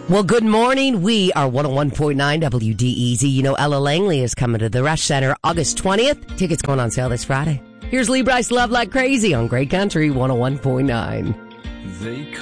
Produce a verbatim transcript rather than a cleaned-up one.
Well, good morning. We are one oh one point nine W D E Z. You know, Ella Langley is coming to the Rush Center August twentieth. Tickets going on sale this Friday. Here's Lee Brice, Love Like Crazy on Great Country one oh one point nine. They